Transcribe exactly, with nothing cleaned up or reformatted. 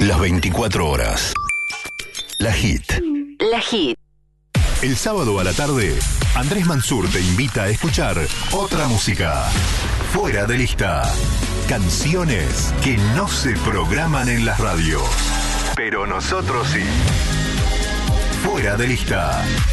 Las veinticuatro horas. La Hit. La Hit. El sábado a la tarde, Andrés Mansur te invita a escuchar otra música. Fuera de lista. Canciones que no se programan en las radios. Pero nosotros sí. Fuera de lista.